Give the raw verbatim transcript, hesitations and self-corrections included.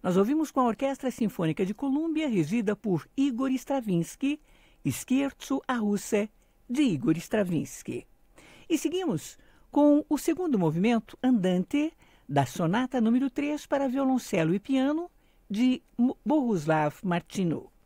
Nós ouvimos com a Orquestra Sinfônica de Colômbia, regida por Igor Stravinsky, Scherzo a Russe, de Igor Stravinsky. E seguimos com o segundo movimento, Andante, da Sonata número três para violoncelo e piano, de Bohuslav Martinu.